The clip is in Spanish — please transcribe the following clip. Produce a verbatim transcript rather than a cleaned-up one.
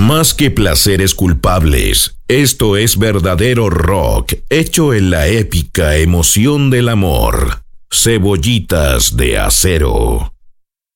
Más que placeres culpables, esto es verdadero rock, hecho en la épica emoción del amor. Cebollitas de Acero.